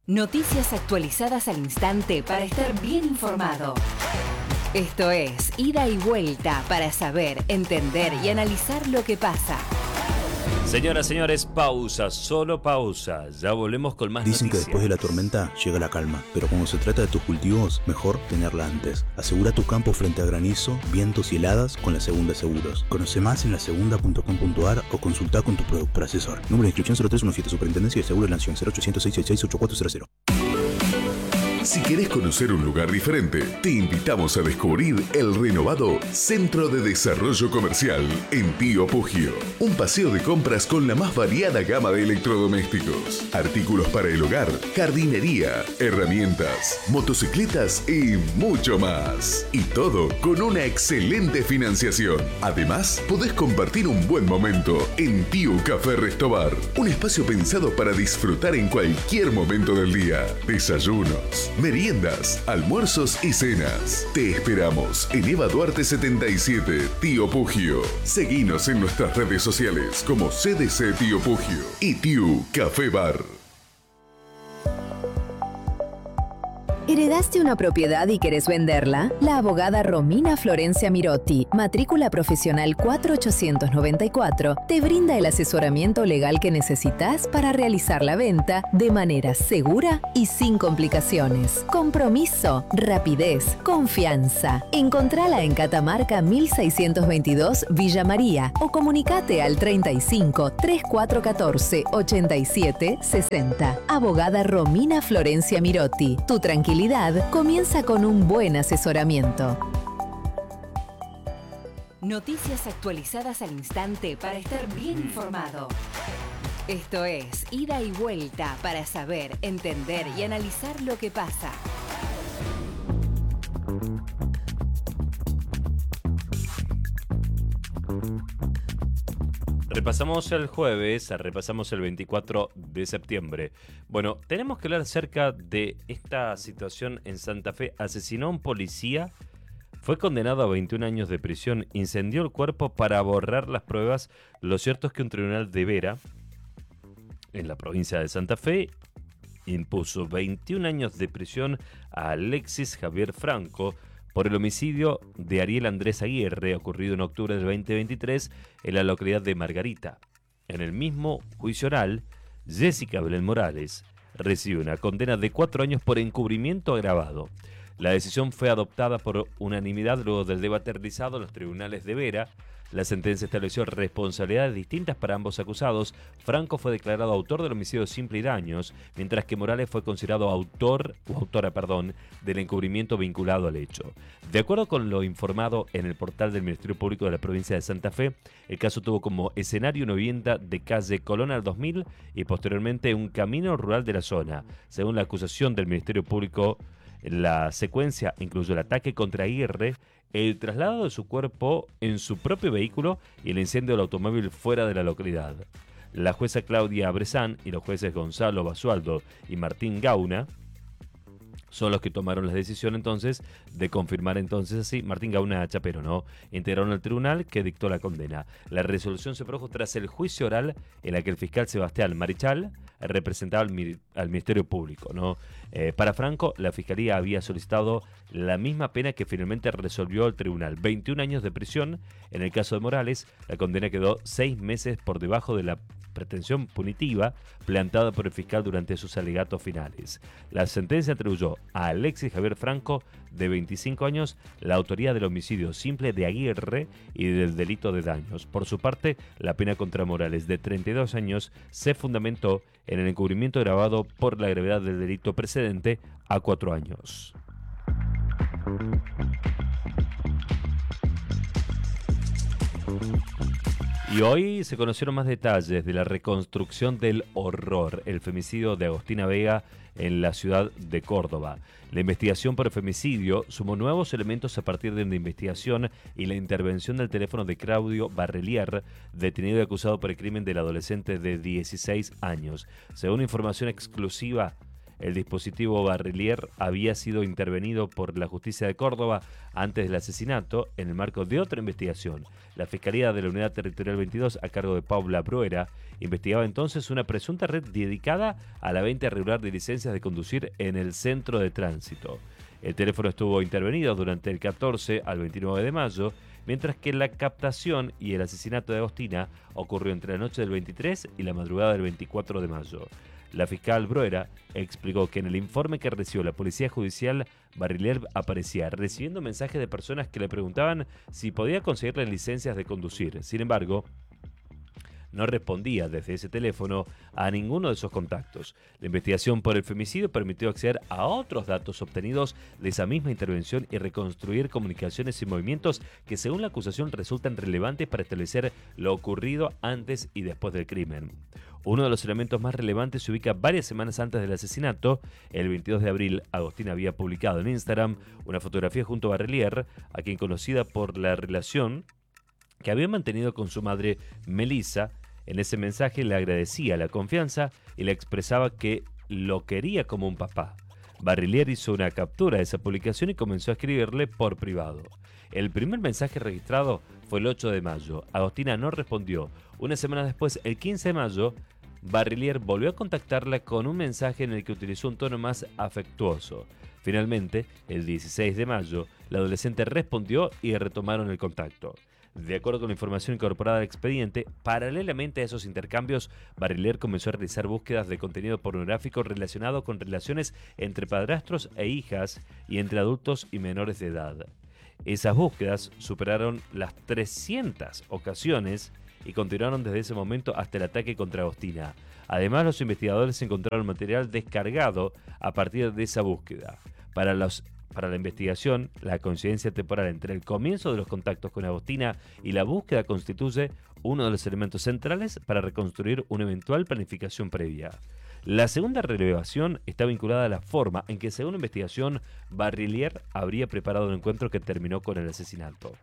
Noticias actualizadas al instante para estar bien informado. Esto es Ida y Vuelta para saber, entender y analizar lo que pasa. Señoras, señores, pausa, solo pausa. Ya volvemos con más Dicen noticias. que después de la tormenta llega la calma, pero cuando se trata de tus cultivos, mejor tenerla antes. Asegura tu campo frente a granizo, vientos y heladas con La Segunda Seguros. Conoce más en lasegunda.com.ar o consulta con tu productor asesor. Número de inscripción 031 Superintendencia de Seguros de la Nación 0800 666 8400. Si querés conocer un lugar diferente, te invitamos a descubrir el renovado Centro de Desarrollo Comercial en Tío Pugio. Un paseo de compras con la más variada gama de electrodomésticos, artículos para el hogar, jardinería, herramientas, motocicletas y mucho más. Y todo con una excelente financiación. Además, podés compartir un buen momento en Tío Café Restobar. Un espacio pensado para disfrutar en cualquier momento del día. Desayunos, meriendas, almuerzos y cenas. Te esperamos en Eva Duarte 77, Tío Pugio. Seguinos en nuestras redes sociales como CDC Tío Pugio y Tío Café Bar. ¿Heredaste una propiedad y querés venderla? La abogada Romina Florencia Mirotti, matrícula profesional 4894, te brinda el asesoramiento legal que necesitas para realizar la venta de manera segura y sin complicaciones. Compromiso, rapidez, confianza. Encontrala en Catamarca 1622 Villa María o comunicate al 35 3414 87 60. Abogada Romina Florencia Mirotti, tu tranquilidad comienza con un buen asesoramiento. Noticias actualizadas al instante para estar bien informado. Esto es Ida y Vuelta para saber, entender y analizar lo que pasa. Repasamos el jueves, repasamos el 24 de septiembre. Bueno, tenemos que hablar acerca de esta situación en Santa Fe. Asesinó a un policía, fue condenado a 21 años de prisión, incendió el cuerpo para borrar las pruebas. Lo cierto es que un tribunal de Vera, en la provincia de Santa Fe, impuso 21 años de prisión a Alexis Javier Franco por el homicidio de Ariel Andrés Aguirre, ocurrido en octubre del 2023 en la localidad de Margarita. En el mismo juicio oral, Jessica Belén Morales recibe una condena de 4 años por encubrimiento agravado. La decisión fue adoptada por unanimidad luego del debate realizado en los tribunales de Vera. La sentencia estableció responsabilidades distintas para ambos acusados. Franco fue declarado autor del homicidio simple y daños, mientras que Morales fue considerado autora del encubrimiento vinculado al hecho. De acuerdo con lo informado en el portal del Ministerio Público de la provincia de Santa Fe, el caso tuvo como escenario una vivienda de calle Colón al 2000 y posteriormente un camino rural de la zona. Según la acusación del Ministerio Público, la secuencia incluyó el ataque contra Aguirre, el traslado de su cuerpo en su propio vehículo y el incendio del automóvil fuera de la localidad. La jueza Claudia Bresán y los jueces Gonzalo Basualdo y Martín Gauna son los que tomaron la decisión entonces de confirmar entonces así. Martín Gauna Chapero, ¿no? Integraron el tribunal que dictó la condena. La resolución se produjo tras el juicio oral en la que el fiscal Sebastián Marichal representaba al Ministerio Público, ¿no? Para Franco, la fiscalía había solicitado la misma pena que finalmente resolvió el tribunal, 21 años de prisión. En el caso de Morales, la condena quedó 6 meses por debajo de la pretensión punitiva plantada por el fiscal durante sus alegatos finales. La sentencia atribuyó a Alexis Javier Franco, de 25 años, la autoría del homicidio simple de Aguirre y del delito de daños. Por su parte, la pena contra Morales, de 32 años, se fundamentó en el encubrimiento agravado por la gravedad del delito precedente a 4 años. Y hoy se conocieron más detalles de la reconstrucción del horror, el femicidio de Agostina Vega en la ciudad de Córdoba. La investigación por el femicidio sumó nuevos elementos a partir de una investigación y la intervención del teléfono de Claudio Barrelier, detenido y acusado por el crimen del adolescente de 16 años. Según información exclusiva, El dispositivo Barrelier había sido intervenido por la justicia de Córdoba antes del asesinato en el marco de otra investigación. La Fiscalía de la Unidad Territorial 22, a cargo de Paula Bruera, investigaba entonces una presunta red dedicada a la venta irregular de licencias de conducir en el centro de tránsito. El teléfono estuvo intervenido durante el 14 al 29 de mayo, mientras que la captación y el asesinato de Agostina ocurrió entre la noche del 23 y la madrugada del 24 de mayo. La fiscal Bruera explicó que en el informe que recibió la Policía Judicial, Barrelier aparecía recibiendo mensajes de personas que le preguntaban si podía conseguirle licencias de conducir. Sin embargo, no respondía desde ese teléfono a ninguno de esos contactos. La investigación por el femicidio permitió acceder a otros datos obtenidos de esa misma intervención y reconstruir comunicaciones y movimientos que, según la acusación, resultan relevantes para establecer lo ocurrido antes y después del crimen. Uno de los elementos más relevantes se ubica varias semanas antes del asesinato. El 22 de abril, Agostina había publicado en Instagram una fotografía junto a Barrelier, a quien conocida por la relación que había mantenido con su madre Melissa. En ese mensaje le agradecía la confianza y le expresaba que lo quería como un papá. Barrelier hizo una captura de esa publicación y comenzó a escribirle por privado. El primer mensaje registrado fue el 8 de mayo. Agostina no respondió. Una semana después, el 15 de mayo, Barrelier volvió a contactarla con un mensaje en el que utilizó un tono más afectuoso. Finalmente, el 16 de mayo, la adolescente respondió y retomaron el contacto. De acuerdo con la información incorporada al expediente, paralelamente a esos intercambios, Barrelier comenzó a realizar búsquedas de contenido pornográfico relacionado con relaciones entre padrastros e hijas y entre adultos y menores de edad. Esas búsquedas superaron las 300 ocasiones y continuaron desde ese momento hasta el ataque contra Agostina. Además, los investigadores encontraron material descargado a partir de esa búsqueda. Para la investigación, la coincidencia temporal entre el comienzo de los contactos con Agostina y la búsqueda constituye uno de los elementos centrales para reconstruir una eventual planificación previa. La segunda revelación está vinculada a la forma en que, según la investigación, Barrelier habría preparado un encuentro que terminó con el asesinato.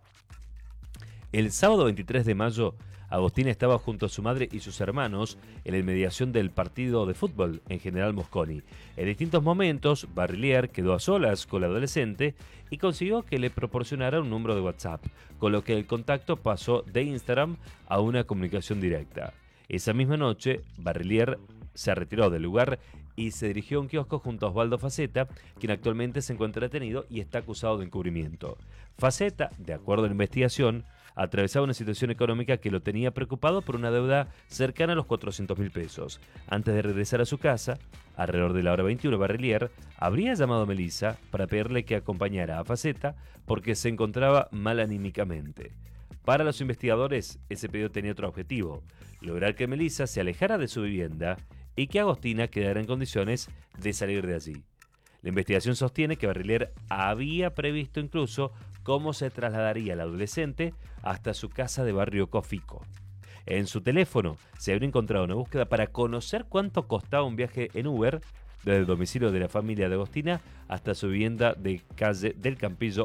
El sábado 23 de mayo, Agostina estaba junto a su madre y sus hermanos en la inmediación del partido de fútbol en General Mosconi. En distintos momentos, Barrelier quedó a solas con la adolescente y consiguió que le proporcionara un número de WhatsApp, con lo que el contacto pasó de Instagram a una comunicación directa. Esa misma noche, Barrelier se retiró del lugar y se dirigió a un kiosco junto a Osvaldo Faceta, quien actualmente se encuentra detenido y está acusado de encubrimiento. Faceta, de acuerdo a la investigación, atravesaba una situación económica que lo tenía preocupado por una deuda cercana a los 400.000 pesos. Antes de regresar a su casa, alrededor de la hora 21, Barrelier habría llamado a Melissa para pedirle que acompañara a Faceta porque se encontraba mal anímicamente. Para los investigadores, ese pedido tenía otro objetivo: lograr que Melissa se alejara de su vivienda y que Agostina quedara en condiciones de salir de allí. La investigación sostiene que Barrelier había previsto incluso cómo se trasladaría el adolescente hasta su casa de barrio Cofico. En su teléfono se habría encontrado una búsqueda para conocer cuánto costaba un viaje en Uber desde el domicilio de la familia de Agostina hasta su vivienda de calle del Campillo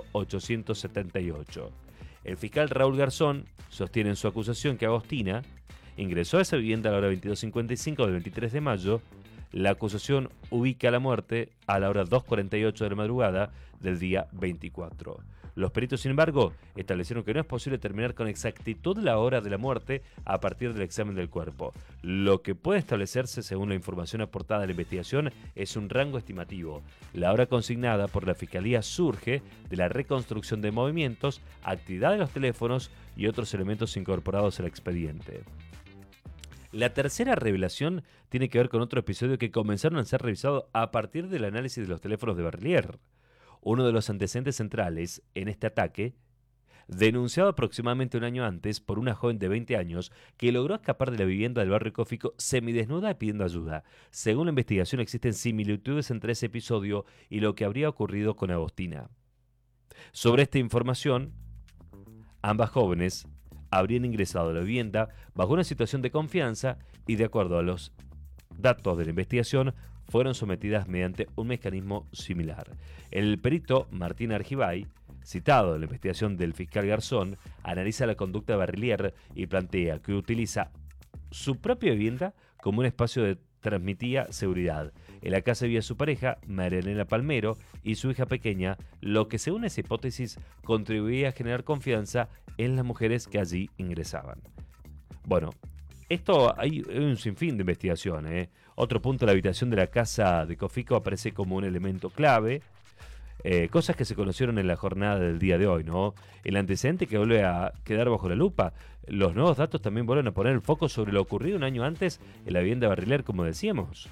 878. El fiscal Raúl Garzón sostiene en su acusación que Agostina ingresó a esa vivienda a la hora 22:55 del 23 de mayo. La acusación ubica la muerte a la hora 2:48 de la madrugada del día 24. Los peritos, sin embargo, establecieron que no es posible determinar con exactitud la hora de la muerte a partir del examen del cuerpo. Lo que puede establecerse, según la información aportada a la investigación, es un rango estimativo. La hora consignada por la Fiscalía surge de la reconstrucción de movimientos, actividad de los teléfonos y otros elementos incorporados al expediente. La tercera revelación tiene que ver con otro episodio que comenzaron a ser revisados a partir del análisis de los teléfonos de Barrelier. Uno de los antecedentes centrales en este ataque, denunciado aproximadamente un año antes por una joven de 20 años que logró escapar de la vivienda del barrio Cófico semidesnuda y pidiendo ayuda. Según la investigación, existen similitudes entre ese episodio y lo que habría ocurrido con Agostina. Sobre esta información, ambas jóvenes habrían ingresado a la vivienda bajo una situación de confianza y, de acuerdo a los datos de la investigación, fueron sometidas mediante un mecanismo similar. El perito Martín Argibay, citado en la investigación del fiscal Garzón, analiza la conducta de Barrelier y plantea que utiliza su propia vivienda como un espacio de transmitía seguridad. En la casa vivía su pareja, Marianela Palmero, y su hija pequeña, lo que según esa hipótesis contribuía a generar confianza en las mujeres que allí ingresaban. Bueno, esto hay un sinfín de investigación. Otro punto, la habitación de la casa de Cofico aparece como un elemento clave. Cosas que se conocieron en la jornada del día de hoy, ¿no? El antecedente que vuelve a quedar bajo la lupa. Los nuevos datos también vuelven a poner el foco sobre lo ocurrido un año antes en la vivienda Barriler, como decíamos.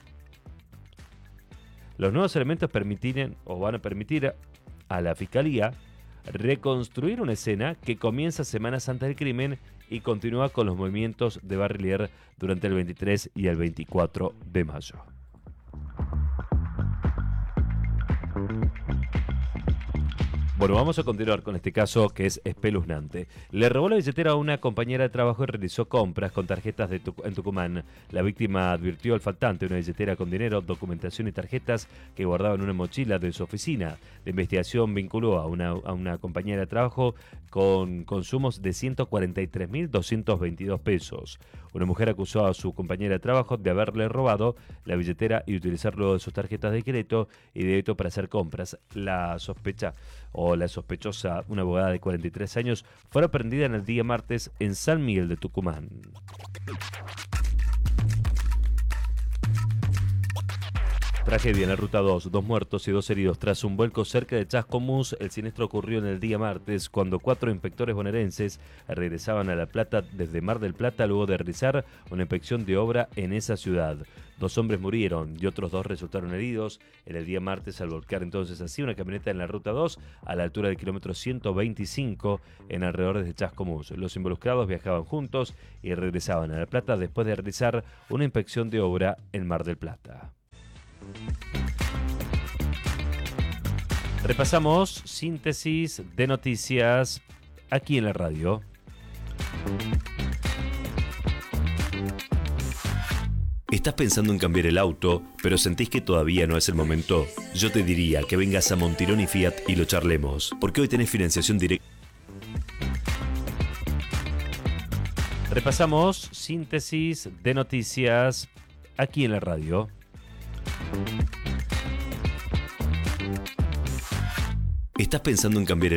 Los nuevos elementos van a permitir a la Fiscalía reconstruir una escena que comienza semanas antes del crimen y continúa con los movimientos de Barriler durante el 23 y el 24 de mayo. Bueno, vamos a continuar con este caso que es espeluznante. Le robó la billetera a una compañera de trabajo y realizó compras con tarjetas en Tucumán. La víctima advirtió al faltante una billetera con dinero, documentación y tarjetas que guardaba en una mochila de su oficina. La investigación vinculó a una compañera de trabajo con consumos de 143.222 pesos. Una mujer acusó a su compañera de trabajo de haberle robado la billetera y utilizar luego de sus tarjetas de crédito y débito para hacer compras. La sospechosa, una abogada de 43 años, fue aprendida en el día martes en San Miguel de Tucumán. Tragedia en la Ruta 2, 2 muertos y 2 heridos tras un vuelco cerca de Chascomús. El siniestro ocurrió en el día martes cuando 4 inspectores bonaerenses regresaban a La Plata desde Mar del Plata luego de realizar una inspección de obra en esa ciudad. 2 hombres murieron y otros 2 resultaron heridos en el día martes al volcar entonces así una camioneta en la Ruta 2 a la altura del kilómetro 125 en alrededores de Chascomús. Los involucrados viajaban juntos y regresaban a La Plata después de realizar una inspección de obra en Mar del Plata. Repasamos síntesis de noticias aquí en la radio. ¿Estás pensando en cambiar el auto, pero sentís que todavía no es el momento? Yo te diría que vengas a Montirón y Fiat y lo charlemos, porque hoy tenés financiación directa. Repasamos síntesis de noticias aquí en la radio. ¿Estás pensando en cambiar